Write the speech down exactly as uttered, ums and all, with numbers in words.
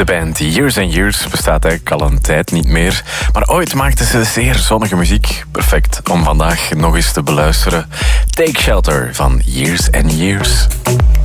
De band Years and Years bestaat eigenlijk al een tijd niet meer. Maar ooit maakten ze zeer zonnige muziek. Perfect om vandaag nog eens te beluisteren. Take Shelter van Years and Years.